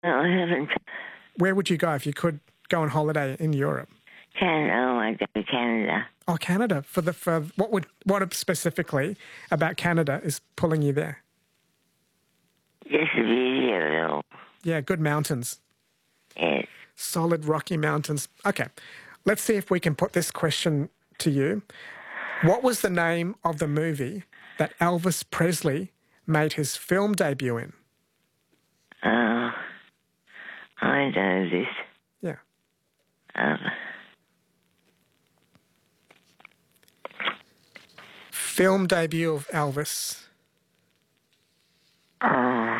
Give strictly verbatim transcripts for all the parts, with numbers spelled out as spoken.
No, I haven't. Where would you go if you could go on holiday in Europe? Canada. Oh, I go to Canada. Oh, Canada. For the for what would what specifically about Canada is pulling you there? Just the beauty of it all. Yeah, good mountains. Yes. Solid rocky mountains. Okay, let's see if we can put this question to you. What was the name of the movie that Elvis Presley made his film debut in? Oh, I know this. Yeah. Um, Film debut of Elvis. oh,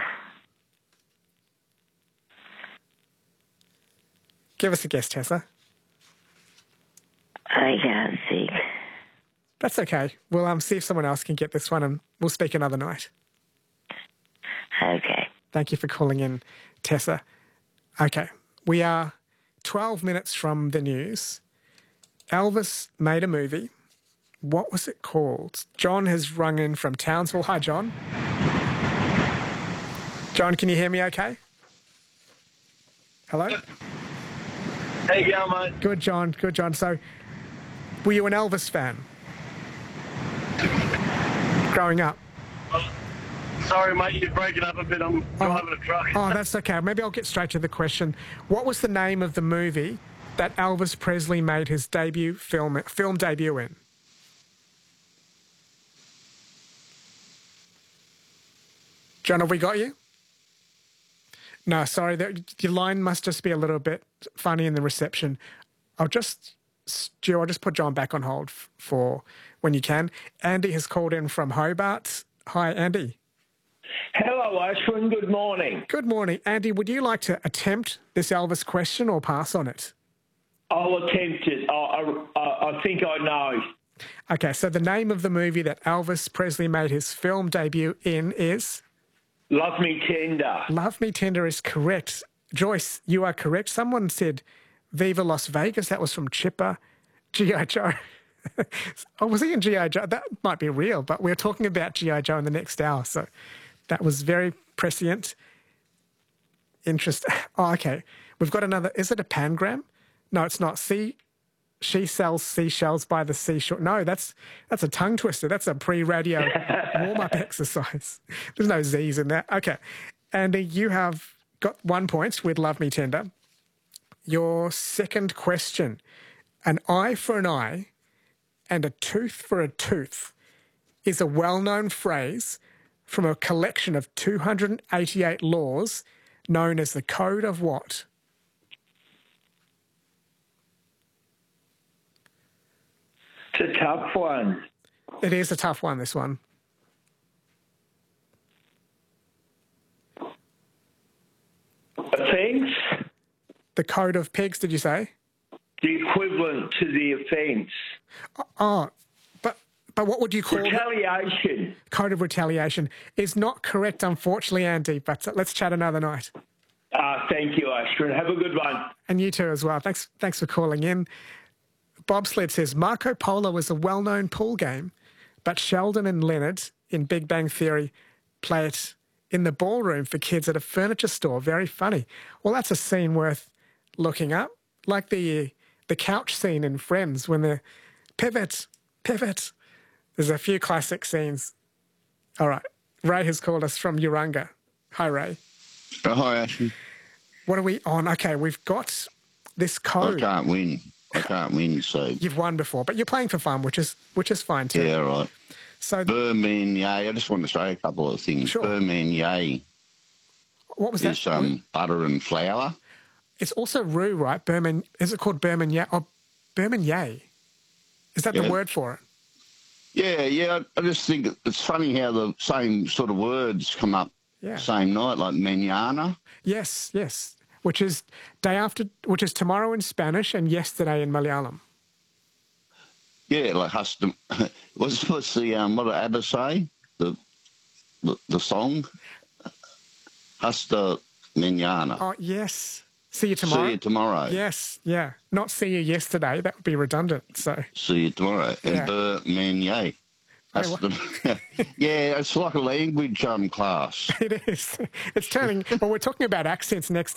Give us a guess, Tessa. I can't think. That's okay. We'll um, see if someone else can get this one and we'll speak another night. Okay. Thank you for calling in, Tessa. Okay, we are twelve minutes from the news. Elvis made a movie. What was it called? John has rung in from Townsville. Hi, John. John, can you hear me okay? Hello? How you going, mate? Good, John. Good, John. So, were you an Elvis fan growing up? Sorry, mate, you're breaking up a bit. I'm driving a truck. Oh, that's okay. Maybe I'll get straight to the question. What was the name of the movie that Elvis Presley made his debut film film debut in? John, have we got you? No, sorry. That, your line must just be a little bit funny in the reception. I'll just, Stu, I'll just put John back on hold f- for when you can. Andy has called in from Hobart. Hi, Andy. Hello, Ashwin. Good morning. Good morning. Andy, would you like to attempt this Elvis question or pass on it? I'll attempt it. I, I, I think I know. Okay, so the name of the movie that Elvis Presley made his film debut in is? Love Me Tender. Love Me Tender is correct. Joyce, you are correct. Someone said Viva Las Vegas. That was from Chipper. G I. Joe. Oh, was he in G I. Joe? That might be real, but we're talking about G I. Joe in the next hour, so that was very prescient. Interest. Oh, okay. We've got another. Is it a pangram? No, it's not. See, she sells seashells by the seashore. No, that's that's a tongue twister. That's a pre-radio warm-up exercise. There's no Z's in that. Okay. Andy, you have got one point with Love Me Tender. Your second question. An eye for an eye and a tooth for a tooth is a well-known phrase from a collection of two hundred eighty-eight laws known as the Code of what? It's a tough one. It is a tough one, this one. Offence? The Code of Pigs, did you say? The equivalent to the offence. Oh, but but what would you call it? Retaliation. Code of Retaliation is not correct, unfortunately, Andy, but let's chat another night. Uh, thank you, Ashwin. Have a good one. And you too as well. Thanks, thanks for calling in. Bobsled says, Marco Polo is a well-known pool game, but Sheldon and Leonard in Big Bang Theory play it in the ballroom for kids at a furniture store. Very funny. Well, that's a scene worth looking up. Like the the couch scene in Friends when the pivot, pivot. There's a few classic scenes. All right. Ray has called us from Urunga. Hi, Ray. Oh, hi, Ashley. What are we on? Okay, we've got this I code. can't win. I can't win, so... You've won before, but you're playing for fun, which is which is fine too. Yeah, right. So, Burman Yay. I just want to say a couple of things. Sure. Burman Yay what was that? is um, butter and flour. It's also roux, right? Burman. Is it called Burman Yay? Oh, Burman Yay. Is that Yeah. the word for it? Yeah, yeah. I I just think it's funny how the same sort of words come up Yeah. same night, like manana. Yes, yes. Which is day after, which is tomorrow in Spanish and yesterday in Malayalam. Yeah, like hasta... What's, what's the... Um, what did ABBA say? The, the, the song? Hasta manana. Oh, yes. See you tomorrow. See you tomorrow. Yes, yeah. Not see you yesterday. That would be redundant. So See you tomorrow. And Yeah. Burman Yay. That's well. the, yeah, it's like a language um, class. it is. It's turning. Well, we're talking about accents next